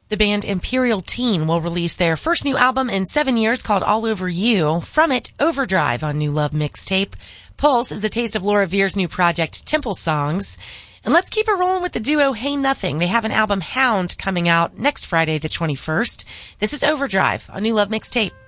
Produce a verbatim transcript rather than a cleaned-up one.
The band Imperial Teen will release their first new album in seven years called All Over You. From it, Overdrive on New Love Mixtape. Pulse is a taste of Laura Veer's new project, Temple Songs. And let's keep it rolling with the duo Hey Nothing. They have an album, Hound, coming out next Friday the twenty-first. This is Overdrive on New Love Mixtape.